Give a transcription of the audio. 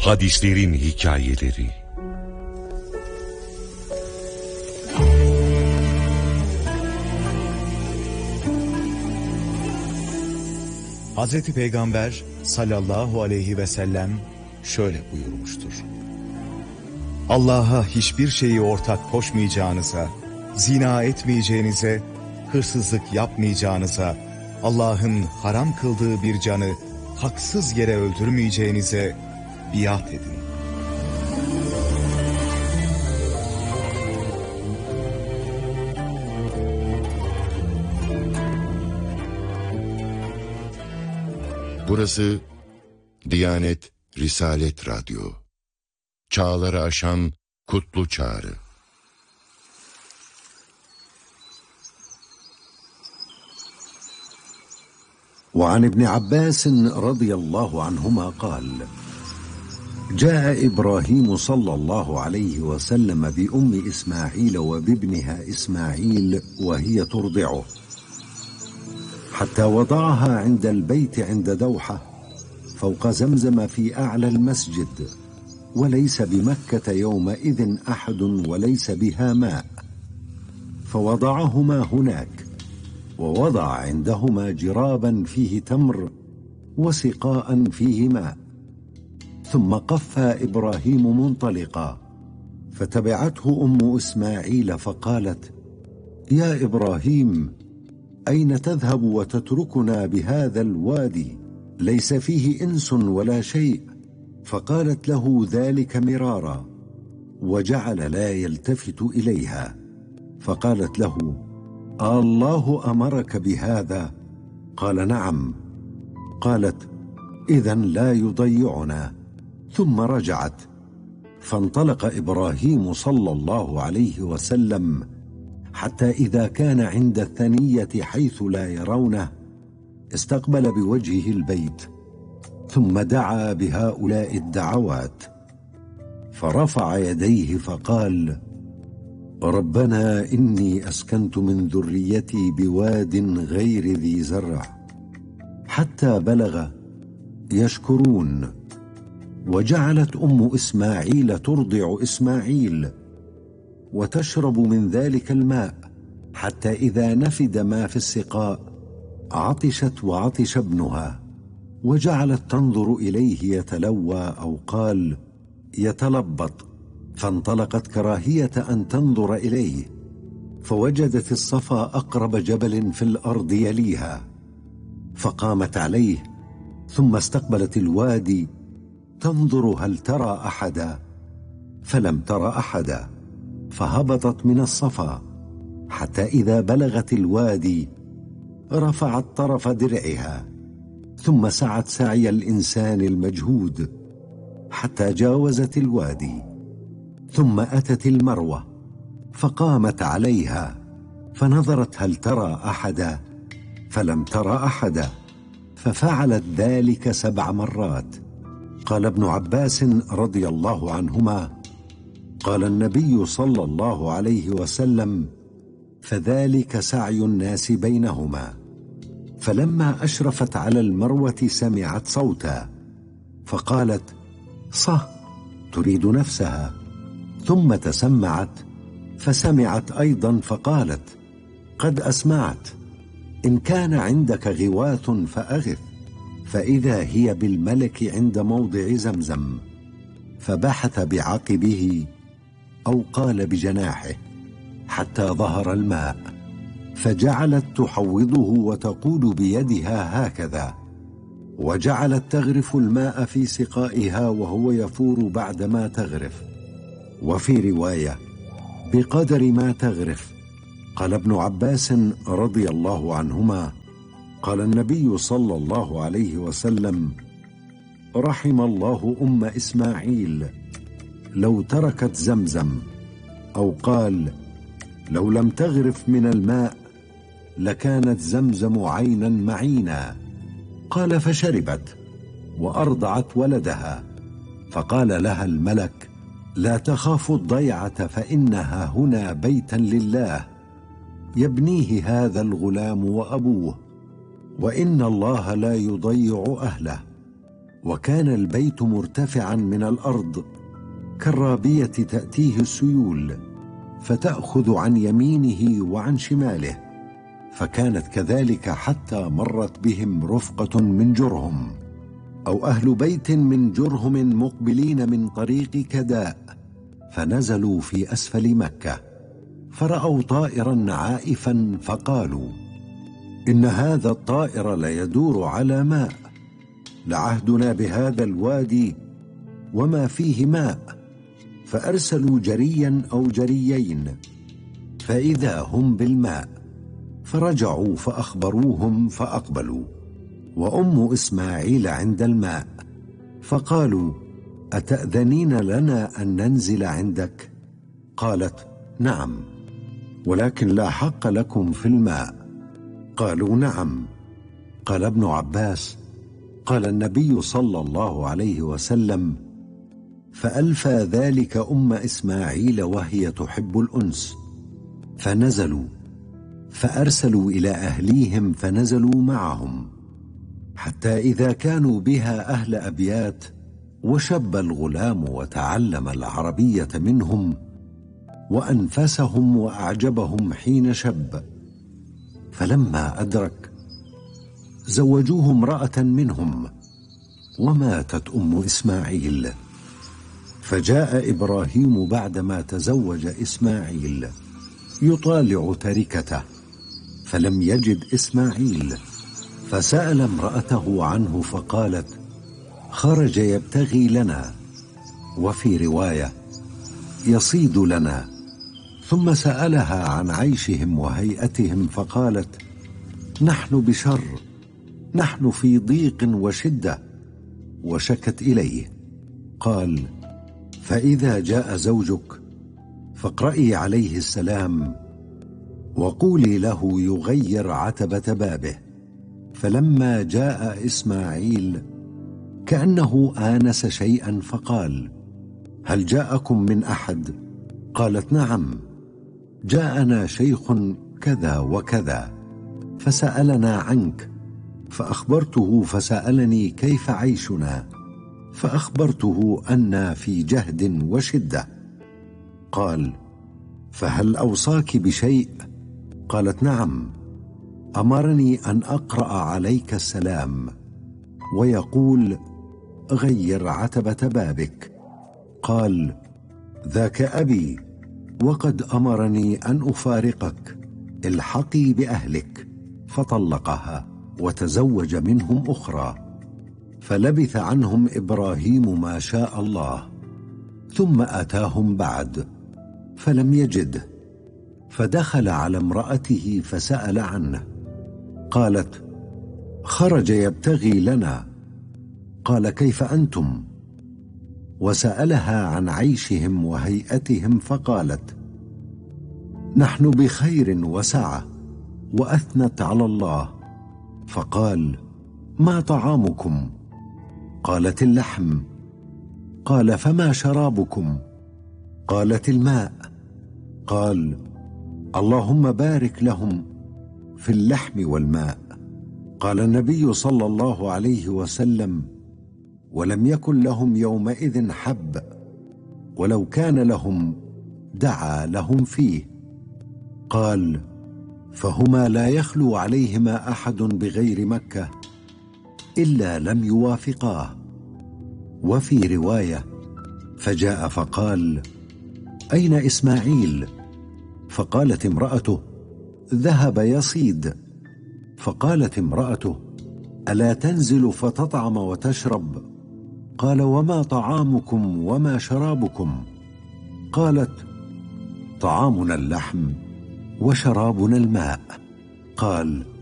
Hadislerin hikayeleri. Hazreti Peygamber sallallahu aleyhi ve sellem şöyle buyurmuştur: Allah'a hiçbir şeyi ortak koşmayacağınıza, zina etmeyeceğinize, hırsızlık yapmayacağınıza, Allah'ın haram kıldığı bir canı haksız yere öldürmeyeceğinize biat edin. Burası Diyanet Risalet Radyo. Çağları aşan kutlu çağrı. وعن ابن عباس رضي الله عنهما قال: جاء إبراهيم صلى الله عليه وسلم بأم إسماعيل وبابنها إسماعيل وهي ترضعه، حتى وضعها عند البيت عند دوحة فوق زمزم في أعلى المسجد، وليس بمكة يومئذ أحد وليس بها ماء، فوضعهما هناك، ووضع عندهما جرابا فيه تمر وسقاء فيه ماء، ثم قفى إبراهيم منطلقا، فتبعته أم إسماعيل فقالت: يا إبراهيم، أين تذهب وتتركنا بهذا الوادي ليس فيه إنس ولا شيء؟ فقالت له ذلك مرارا، وجعل لا يلتفت إليها، فقالت له: الله أمرك بهذا؟ قال: نعم. قالت: إذن لا يضيعنا. ثم رجعت، فانطلق إبراهيم صلى الله عليه وسلم حتى إذا كان عند الثنية حيث لا يرونه استقبل بوجهه البيت، ثم دعا بهؤلاء الدعوات، فرفع يديه فقال: ربنا إني أسكنت من ذريتي بواد غير ذي زرع، حتى بلغ يشكرون. وجعلت أم إسماعيل ترضع إسماعيل وتشرب من ذلك الماء، حتى إذا نفد ما في السقاء عطشت وعطش ابنها، وجعلت تنظر إليه يتلوى أو قال يتلبط، فانطلقت كراهية أن تنظر إليه، فوجدت الصفا أقرب جبل في الأرض يليها، فقامت عليه، ثم استقبلت الوادي تنظر هل ترى أحدا، فلم تر أحدا، فهبطت من الصفا، حتى إذا بلغت الوادي رفعت طرف درعها، ثم سعت سعي الإنسان المجهود حتى جاوزت الوادي، ثم أتت المروة فقامت عليها، فنظرت هل ترى أحدا، فلم تر أحدا، ففعلت ذلك 7 مرات. قال ابن عباس رضي الله عنهما: قال النبي صلى الله عليه وسلم: فذلك سعي الناس بينهما. فلما أشرفت على المروة سمعت صوتا، فقالت: صه، تريد نفسها، ثم تسمعت فسمعت أيضا فقالت: قد أسمعت، إن كان عندك غواث فأغث، فإذا هي بالملك عند موضع زمزم، فبحث بعقبه أو قال بجناحه حتى ظهر الماء، فجعلت تحوضه وتقول بيدها هكذا، وجعلت تغرف الماء في سقائها وهو يفور بعدما تغرف، وفي رواية بقدر ما تغرف. قال ابن عباس رضي الله عنهما: قال النبي صلى الله عليه وسلم: رحم الله أم إسماعيل لو تركت زمزم، أو قال: لو لم تغرف من الماء لكانت زمزم عينا معينا. قال: فشربت وأرضعت ولدها، فقال لها الملك: لا تخاف الضيعة، فإنها هنا بيتا لله يبنيه هذا الغلام وأبوه، وإن الله لا يضيع أهله. وكان البيت مرتفعا من الأرض كالرابية تأتيه السيول، فتأخذ عن يمينه وعن شماله، فكانت كذلك حتى مرت بهم رفقة من جرهم أو أهل بيت من جرهم مقبلين من طريق كداء، فنزلوا في أسفل مكة، فرأوا طائرا عائفا فقالوا: إن هذا الطائر ليدور على ماء، لعهدنا بهذا الوادي وما فيه ماء. فأرسلوا جريا أو جريين، فإذا هم بالماء، فرجعوا فأخبروهم فأقبلوا، وأم إسماعيل عند الماء، فقالوا: أتأذنين لنا أن ننزل عندك؟ قالت: نعم، ولكن لا حق لكم في الماء. قالوا: نعم. قال ابن عباس: قال النبي صلى الله عليه وسلم: فألفى ذلك أم إسماعيل وهي تحب الأنس، فنزلوا، فأرسلوا إلى أهليهم فنزلوا معهم، حتى إذا كانوا بها أهل أبيات، وشب الغلام وتعلم العربية منهم، وأنفسهم وأعجبهم حين شب، فلما أدرك زوجوه امرأة منهم، وماتت أم إسماعيل. فجاء إبراهيم بعدما تزوج إسماعيل يطالع تركته، فلم يجد إسماعيل، فسأل امرأته عنه فقالت: خرج يبتغي لنا، وفي رواية: يصيد لنا. ثم سألها عن عيشهم وهيئتهم فقالت: نحن بشر، نحن في ضيق وشدة، وشكت إليه. قال: فإذا جاء زوجك فاقرئي عليه السلام، وقولي له يغير عتبة بابه. فلما جاء إسماعيل كأنه آنس شيئا فقال: هل جاءكم من أحد؟ قالت: نعم، جاءنا شيخ كذا وكذا، فسألنا عنك، فأخبرته، فسألني كيف عيشنا، فأخبرته أنا في جهد وشدة. قال: فهل أوصاك بشيء؟ قالت: نعم، أمرني أن أقرأ عليك السلام، ويقول: غير عتبة بابك. قال: ذاك أبي، وقد أمرني أن أفارقك، الحقي بأهلك. فطلقها وتزوج منهم أخرى، فلبث عنهم إبراهيم ما شاء الله، ثم أتاهم بعد فلم يجده، فدخل على امرأته فسأل عنه، قالت: خرج يبتغي لنا. قال: كيف أنتم؟ وسألها عن عيشهم وهيئتهم فقالت: نحن بخير وسعة. وأثنت على الله، فقال: ما طعامكم؟ قالت: اللحم. قال: فما شرابكم؟ قالت: الماء. قال: اللهم بارك لهم في اللحم والماء. قال النبي صلى الله عليه وسلم: ولم يكن لهم يومئذ حب، ولو كان لهم دعا لهم فيه. قال: فهما لا يخلو عليهما أحد بغير مكة إلا لم يوافقاه. وفي رواية: فجاء فقال: أين إسماعيل؟ فقالت امرأته: ذهب يصيد. فقالت امرأته: ألا تنزل فتطعم وتشرب؟ قال: وما طعامكم وما شرابكم؟ قالت: طعامنا اللحم وشرابنا الماء. قال: